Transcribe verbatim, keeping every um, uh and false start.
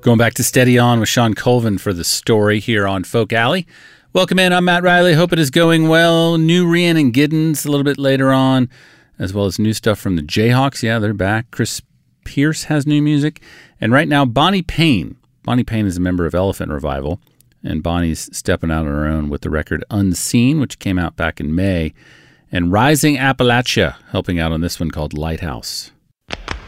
Going back to Steady On with Sean Colvin for the story here on Folk Alley. Welcome in. I'm Matt Riley. Hope it is going well. New Rhiannon Giddens a little bit later on, as well as new stuff from the Jayhawks. Yeah, they're back. Chris Pierce has new music. And right now, Bonnie Payne. Bonnie Payne is a member of Elephant Revival, and Bonnie's stepping out on her own with the record Unseen, which came out back in May, and Rising Appalachia helping out on this one called Lighthouse.